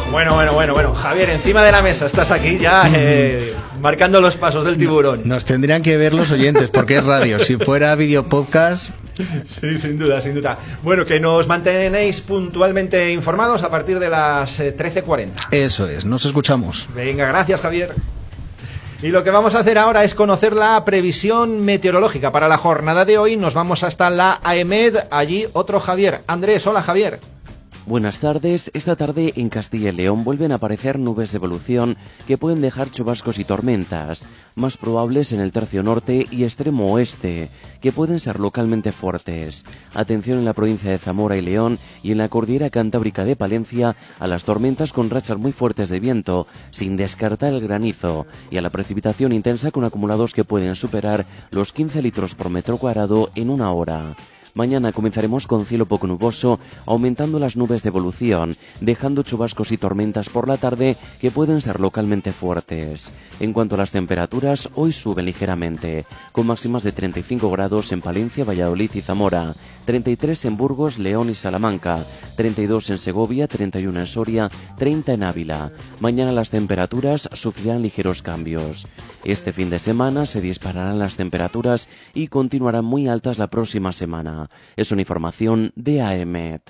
Bueno. Javier, encima de la mesa estás aquí ya marcando los pasos del tiburón. Nos tendrían que ver los oyentes porque es radio. Si fuera video podcast... Sí, sin duda. Bueno, que nos mantenéis puntualmente informados a partir de las 13:40. Eso es, nos escuchamos. Venga, gracias, Javier. Y lo que vamos a hacer ahora es conocer la previsión meteorológica para la jornada de hoy. Nos vamos hasta la AEMET, allí otro Javier. Andrés, hola Javier. Buenas tardes. Esta tarde en Castilla y León vuelven a aparecer nubes de evolución que pueden dejar chubascos y tormentas, más probables en el tercio norte y extremo oeste, que pueden ser localmente fuertes. Atención en la provincia de Zamora y León y en la cordillera cantábrica de Palencia a las tormentas con rachas muy fuertes de viento, sin descartar el granizo, y a la precipitación intensa con acumulados que pueden superar los 15 litros por metro cuadrado en una hora. Mañana comenzaremos con cielo poco nuboso, aumentando las nubes de evolución, dejando chubascos y tormentas por la tarde que pueden ser localmente fuertes. En cuanto a las temperaturas, hoy suben ligeramente, con máximas de 35 grados en Palencia, Valladolid y Zamora, 33 en Burgos, León y Salamanca, 32 en Segovia, 31 en Soria, 30 en Ávila. Mañana las temperaturas sufrirán ligeros cambios. Este fin de semana se dispararán las temperaturas y continuarán muy altas la próxima semana. Es una información de AEMET.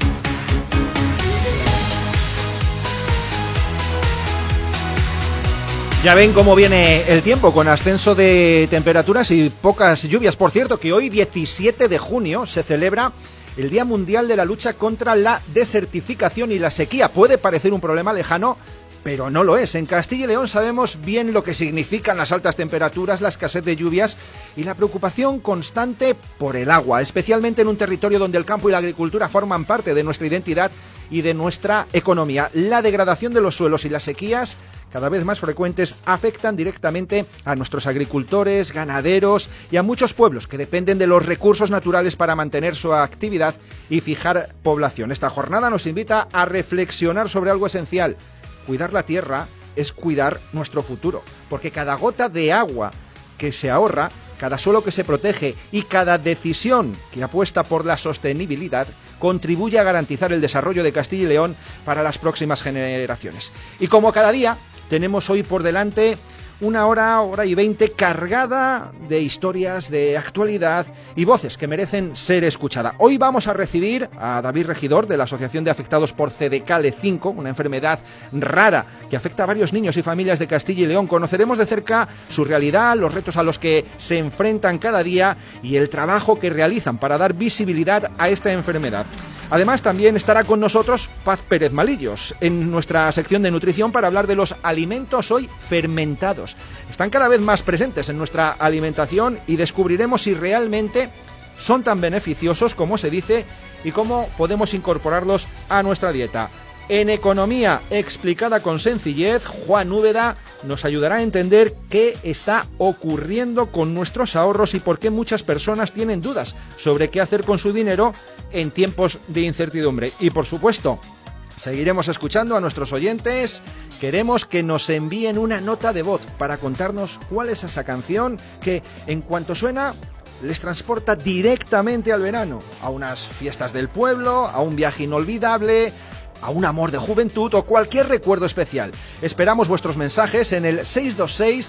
Ya ven cómo viene el tiempo, con ascenso de temperaturas y pocas lluvias. Por cierto, que hoy, 17 de junio, se celebra el Día Mundial de la Lucha contra la Desertificación y la Sequía. Puede parecer un problema lejano, pero no lo es. En Castilla y León sabemos bien lo que significan las altas temperaturas, la escasez de lluvias y la preocupación constante por el agua, especialmente en un territorio donde el campo y la agricultura forman parte de nuestra identidad y de nuestra economía. La degradación de los suelos y las sequías, cada vez más frecuentes, afectan directamente a nuestros agricultores, ganaderos y a muchos pueblos que dependen de los recursos naturales para mantener su actividad y fijar población. Esta jornada nos invita a reflexionar sobre algo esencial. Cuidar la tierra es cuidar nuestro futuro, porque cada gota de agua que se ahorra, cada suelo que se protege y cada decisión que apuesta por la sostenibilidad contribuye a garantizar el desarrollo de Castilla y León para las próximas generaciones. Y como cada día, tenemos hoy por delante una hora y 20 cargada de historias, de actualidad y voces que merecen ser escuchadas. Hoy vamos a recibir a David Regidor, de la Asociación de Afectados por CDKL5, una enfermedad rara que afecta a varios niños y familias de Castilla y León. Conoceremos de cerca su realidad, los retos a los que se enfrentan cada día y el trabajo que realizan para dar visibilidad a esta enfermedad. Además, también estará con nosotros Paz Pérez Malillos en nuestra sección de nutrición para hablar de los alimentos hoy fermentados. Están cada vez más presentes en nuestra alimentación y descubriremos si realmente son tan beneficiosos como se dice y cómo podemos incorporarlos a nuestra dieta. En Economía explicada con sencillez, Juan Úbeda nos ayudará a entender qué está ocurriendo con nuestros ahorros y por qué muchas personas tienen dudas sobre qué hacer con su dinero en tiempos de incertidumbre. Y por supuesto, seguiremos escuchando a nuestros oyentes. Queremos que nos envíen una nota de voz para contarnos cuál es esa canción que, en cuanto suena, les transporta directamente al verano, a unas fiestas del pueblo, a un viaje inolvidable, a un amor de juventud o cualquier recuerdo especial. Esperamos vuestros mensajes en el 626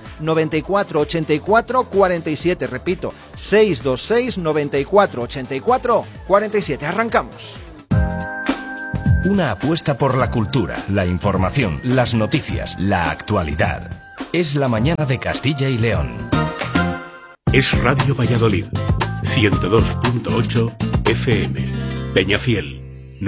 94 84 47. Repito, 626 94 84 47. Arrancamos. Una apuesta por la cultura, la información, las noticias, la actualidad. Es la mañana de Castilla y León. Es Radio Valladolid, 102.8 FM. Peñafiel,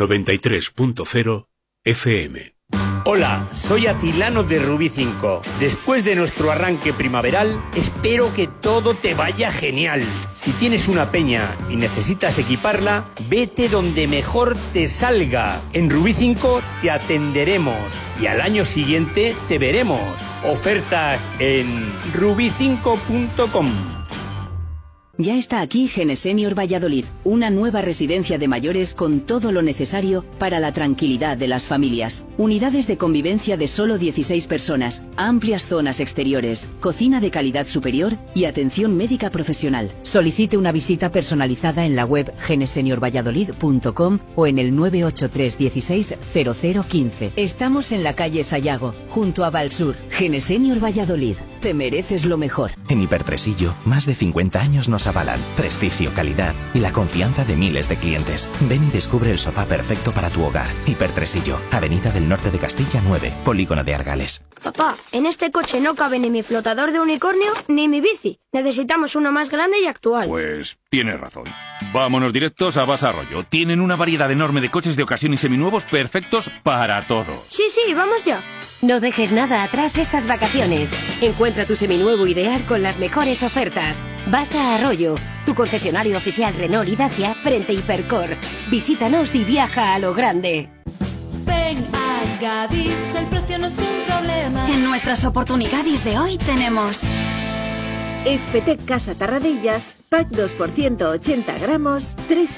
93.0 FM. Hola, soy Atilano de Rubí 5. Después de nuestro arranque primaveral, espero que todo te vaya genial. Si tienes una peña y necesitas equiparla, vete donde mejor te salga. En Rubí 5 te atenderemos y al año siguiente te veremos. Ofertas en rubi5.com. Ya está aquí Genesenior Valladolid, una nueva residencia de mayores con todo lo necesario para la tranquilidad de las familias. Unidades de convivencia de solo 16 personas, amplias zonas exteriores, cocina de calidad superior y atención médica profesional. Solicite una visita personalizada en la web geneseniorvalladolid.com o en el 983 16 0015. Estamos en la calle Sayago, junto a Valsur. Genesenior Valladolid, te mereces lo mejor. En Hipertresillo, más de 50 años nos avalan prestigio, calidad y la confianza de miles de clientes. Ven y descubre el sofá perfecto para tu hogar. Hipertresillo, Avenida del Norte de Castilla 9, Polígono de Argales. Papá, en este coche no cabe ni mi flotador de unicornio ni mi bici. Necesitamos uno más grande y actual. Pues tienes razón. Vámonos directos a Basa Arroyo. Tienen una variedad enorme de coches de ocasión y seminuevos perfectos para todo. Sí, vamos ya. No dejes nada atrás estas vacaciones. Encuentra tu seminuevo ideal con las mejores ofertas. Basa Arroyo, tu concesionario oficial Renault y Dacia frente a Hipercor. Visítanos y viaja a lo grande. Ven a Gadis, el precio no es un problema. En nuestras oportunidades de hoy tenemos Espetec Casa Tarradellas, pack 2% 80 gramos,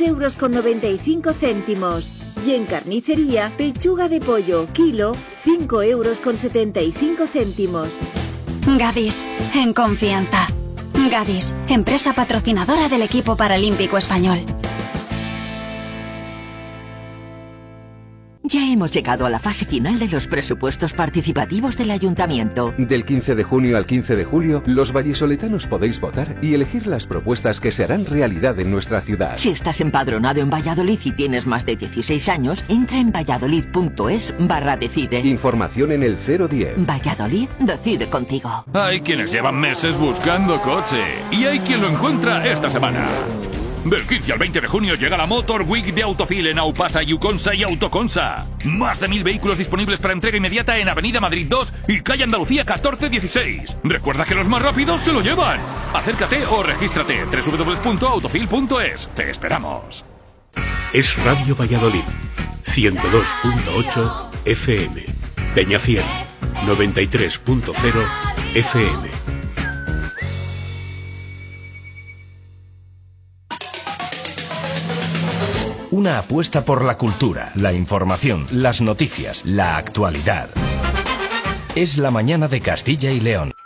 3,95 €. Y en carnicería, pechuga de pollo, kilo, 5,75 €. Gadis, en confianza. Gadis, empresa patrocinadora del equipo paralímpico español. Ya hemos llegado a la fase final de los presupuestos participativos del Ayuntamiento. Del 15 de junio al 15 de julio, los vallisoletanos podéis votar y elegir las propuestas que se harán realidad en nuestra ciudad. Si estás empadronado en Valladolid y tienes más de 16 años, entra en valladolid.es/decide. Información en el 010. Valladolid decide contigo. Hay quienes llevan meses buscando coche y hay quien lo encuentra esta semana. Del 15 al 20 de junio llega la Motor Week de Autofil en Aupasa, Yuconsa y Autoconsa. Más de 1000 vehículos disponibles para entrega inmediata en Avenida Madrid 2 y calle Andalucía 1416. Recuerda que los más rápidos se lo llevan. Acércate o regístrate en www.autofil.es. Te esperamos. Es Radio Valladolid, 102.8 FM. Peñafiel, 93.0 FM. Una apuesta por la cultura, la información, las noticias, la actualidad. Es la mañana de Castilla y León.